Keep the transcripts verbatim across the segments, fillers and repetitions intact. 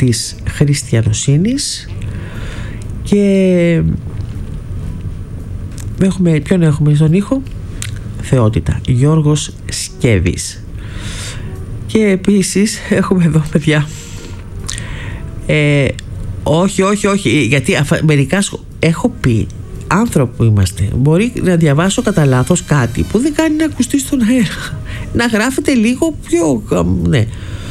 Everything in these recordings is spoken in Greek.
της χριστιανοσύνης. Και έχουμε, ποιον έχουμε στον ήχο? Θεότητα, Γιώργος Σκεύης. Και επίσης έχουμε εδώ, παιδιά, ε, όχι όχι όχι γιατί αφα, μερικά σχο... έχω πει, άνθρωποι που είμαστε, μπορεί να διαβάσω κατά λάθος κάτι που δεν κάνει να ακουστεί στον αέρα, να γράφετε λίγο πιο, ναι.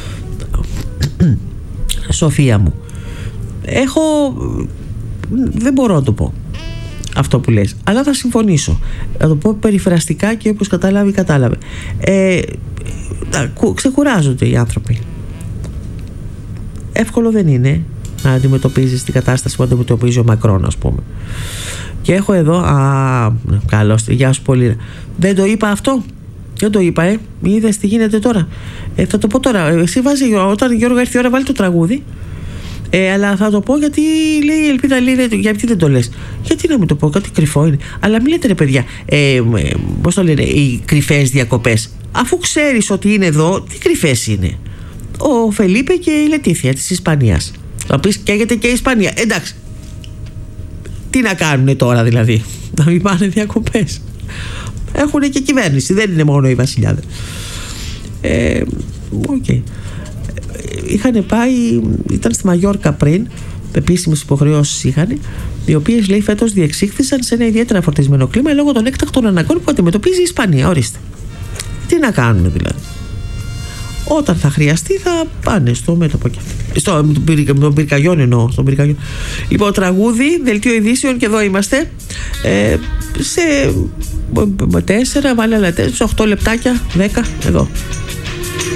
Σοφία μου, έχω, δεν μπορώ να το πω αυτό που λες, αλλά θα συμφωνήσω, θα το πω περιφραστικά και όπως κατάλαβε κατάλαβε. ε, ξεκουράζονται οι άνθρωποι. Εύκολο δεν είναι να αντιμετωπίζεις την κατάσταση που αντιμετωπίζει ο Μακρόν, ας πούμε. Και έχω εδώ, α, καλώς, γεια σου πολύ. Δεν το είπα αυτό, δεν το είπα, ε είδες τι γίνεται τώρα? ε, θα το πω τώρα, εσύ βάζει, όταν Γιώργο έρθει η ώρα βάλει το τραγούδι. Ε, αλλά θα το πω γιατί λέει η Ελπίδα, λέει, γιατί δεν το λες? Γιατί να μην το πω, κάτι κρυφό είναι. Αλλά μην λέτε ρε παιδιά, ε, πώς το λένε, οι κρυφές διακοπές. Αφού ξέρεις ότι είναι εδώ, τι κρυφές είναι? Ο Φελίπε και η Λετίθια της Ισπανίας. Θα πεις καίγεται και η Ισπανία. Εντάξει, τι να κάνουνε τώρα δηλαδή? Να μην πάνε διακοπές? Έχουνε και κυβέρνηση, δεν είναι μόνο οι βασιλιάδες. Ε, okay. Είχαν πάει, ήταν στη Μαγιόρκα πριν, επίσημες υποχρεώσεις είχαν, οι οποίες λέει φέτος διεξήχθησαν σε ένα ιδιαίτερα φορτισμένο κλίμα λόγω των έκτακτων αναγκών που αντιμετωπίζει η Ισπανία. Ορίστε. Τι να κάνουν δηλαδή? Όταν θα χρειαστεί θα πάνε στο μέτωπο και στο, τον πυρκαγιόν εννοώ, στον πυρκαγιόν. Λοιπόν, τραγούδι, δελτίο ειδήσεων και εδώ είμαστε. Ε, σε τέσσερα, βάλε άλλα τέσσερα, οχτώ λεπτάκια, δέκα, εδώ.